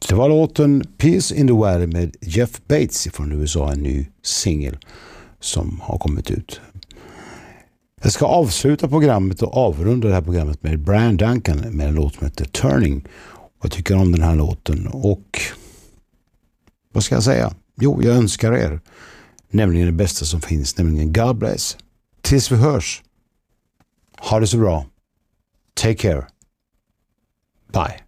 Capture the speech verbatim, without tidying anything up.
Det var låten Peace in the Valley med Jeff Bates från U S A, en ny singel som har kommit ut. Jag ska avsluta programmet och avrunda det här programmet med Brian Duncan med en låt som heter Turning. Jag tycker om den här låten och vad ska jag säga? Jo, jag önskar er nämligen det bästa som finns, nämligen God bless. Tills vi hörs. Ha det så bra. Take care. Bye.